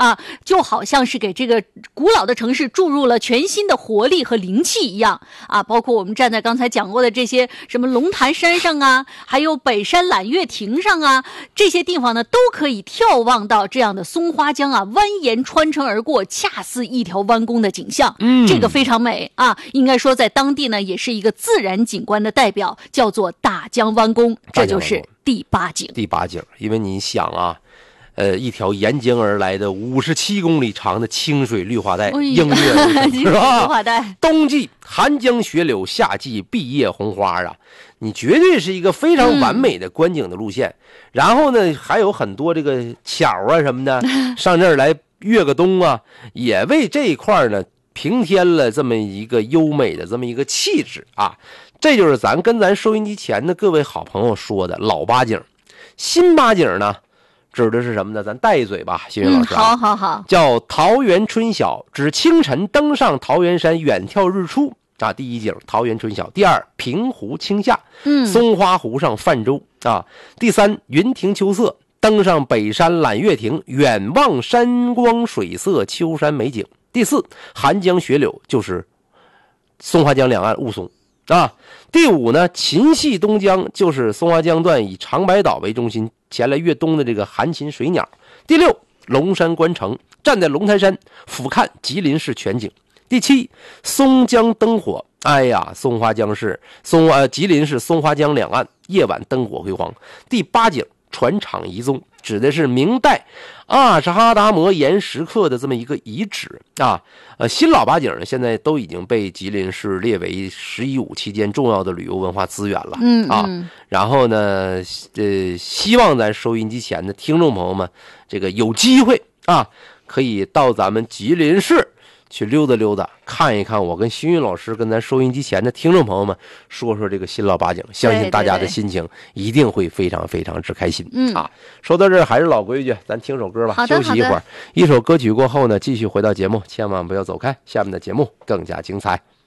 啊，就好像是给这个古老的城市注入了全新的活力和灵气一样啊。包括我们站在刚才讲过的这些什么龙潭山上啊，还有北山揽月亭上啊，这些地方呢都可以眺望到这样的松花江啊蜿蜒穿城而过，恰似一条弯弓的景象。这个非常美啊，应该说在当地呢也是一个自然景观的代表，叫做大江湾宫，这就是第八景。 第八景，因为你想啊，一条沿江而来的57公里长的清水绿化带，映月是吧？ 绿化带， 冬季寒江雪柳，夏季碧叶红花啊，你绝对是一个非常完美的观景的路线。然后呢，还有很多这个桥啊什么的，上这儿来越个冬啊，也为这一块呢平添了这么一个优美的这么一个气质啊。这就是跟咱收音机前的各位好朋友说的老八景。新八景呢指的是什么呢？咱带一嘴吧，新云老师、 好， 叫桃源春晓，指清晨登上桃源山远眺日出啊。第一景桃源春晓，第二平湖清夏，松花湖上泛舟啊。第三云亭秋色，登上北山揽月亭，远望山光水色，秋山美景。第四寒江雪柳，就是松花江两岸雾凇啊。第五呢，秦系东江，就是松花江段以长白岛为中心前来越冬的这个寒禽水鸟。第六，龙山关城，站在龙潭山俯瞰吉林市全景。第七，松江灯火，哎呀，松花江市吉林市松花江两岸夜晚灯火辉煌。第八景，船厂遗踪，指的是明代阿什哈达摩岩石刻的这么一个遗址啊。新老八景呢，现在都已经被吉林市列为“11·5”期间重要的旅游文化资源了然后呢，希望咱收音机前的听众朋友们，这个有机会啊，可以到咱们吉林市去溜达溜达，看一看我跟新云老师跟咱收音机前的听众朋友们说说这个新老八景，相信大家的心情一定会非常非常之开心说到这儿还是老规矩，咱听首歌吧，休息一会儿。一首歌曲过后呢，继续回到节目，千万不要走开，下面的节目更加精彩。